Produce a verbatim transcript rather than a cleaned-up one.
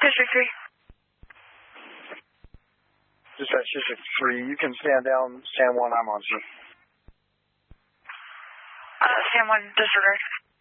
District three. Dispatch District three, you can stand down. Stand one, I'm on, sir. Uh, stand one, disregard.